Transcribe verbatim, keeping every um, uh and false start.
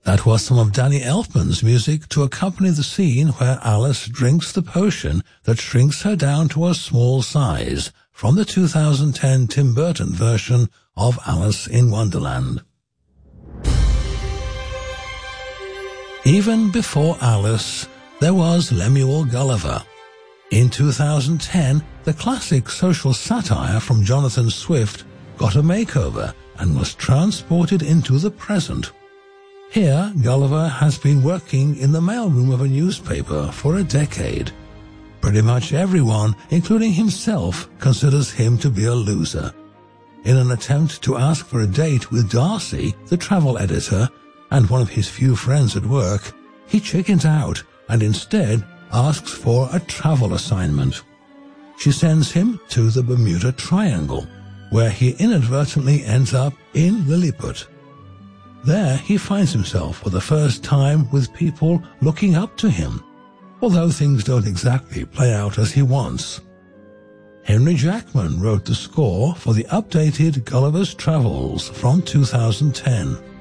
That was some of Danny Elfman's music to accompany the scene where Alice drinks the potion that shrinks her down to a small size from the two thousand ten Tim Burton version of Alice in Wonderland. Even before Alice, there was Lemuel Gulliver. In two thousand ten, the classic social satire from Jonathan Swift got a makeover and was transported into the present. Here, Gulliver has been working in the mailroom of a newspaper for a decade. Pretty much everyone, including himself, considers him to be a loser. In an attempt to ask for a date with Darcy, the travel editor, and one of his few friends at work, he chickens out and instead asks for a travel assignment. She sends him to the Bermuda Triangle, where he inadvertently ends up in Lilliput. There he finds himself for the first time with people looking up to him, although things don't exactly play out as he wants. Henry Jackman wrote the score for the updated Gulliver's Travels from two thousand ten.